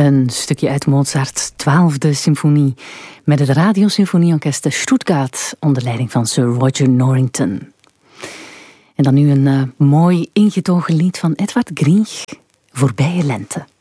Een stukje uit Mozart's 12e symfonie met het Radiosymfonieorkest Stuttgart onder leiding van Sir Roger Norrington. En dan nu een mooi ingetogen lied van Edvard Grieg, Voorbije Lente.